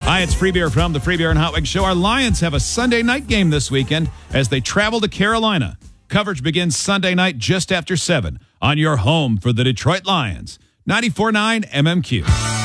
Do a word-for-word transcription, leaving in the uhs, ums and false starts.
Hi, it's Free Beer from the Free Beer and Hot Wings Show. Our Lions have a Sunday night game this weekend as they travel to Carolina. Coverage begins Sunday night just after seven on your home for the Detroit Lions. ninety-four point nine M M Q.